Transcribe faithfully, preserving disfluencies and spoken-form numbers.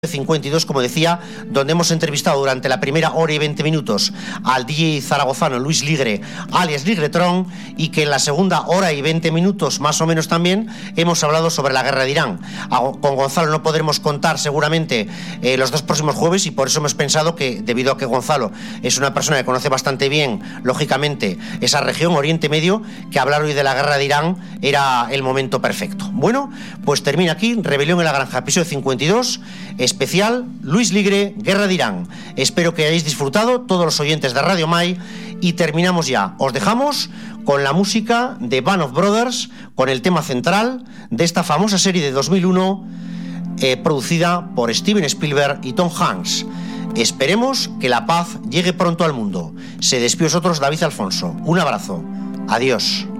cincuenta y dos, como decía, donde hemos entrevistado durante la primera hora y veinte minutos al D J zaragozano Luis Ligre, alias Ligretron, y que en la segunda hora y veinte minutos más o menos también hemos hablado sobre la guerra de Irán. Con Gonzalo no podremos contar seguramente eh, los dos próximos jueves, y por eso hemos pensado que, debido a que Gonzalo es una persona que conoce bastante bien, lógicamente, esa región, Oriente Medio, que hablar hoy de la guerra de Irán era el momento perfecto. Bueno, pues termina aquí Rebelión en la Granja, episodio cincuenta y dos, especial Luis Ligre, Guerra de Irán. Espero que hayáis disfrutado, todos los oyentes de Radio Mai, y terminamos ya. Os dejamos con la música de Band of Brothers, con el tema central de esta famosa serie de dos mil uno, eh, producida por Steven Spielberg y Tom Hanks. Esperemos que la paz llegue pronto al mundo. Se despide vosotros, David Alfonso. Un abrazo. Adiós.